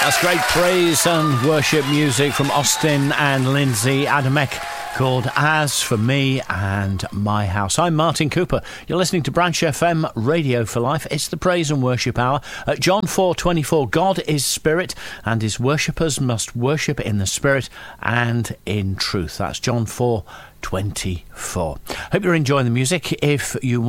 That's great praise and worship music from Austin and Lindsay Adamek, called As For Me and My House. I'm Martin Cooper. You're listening to Branch FM Radio for Life. It's the Praise and Worship Hour. At John 4:24, God is spirit and his worshippers must worship in the spirit and in truth. That's John 4:24. Hope you're enjoying the music. If you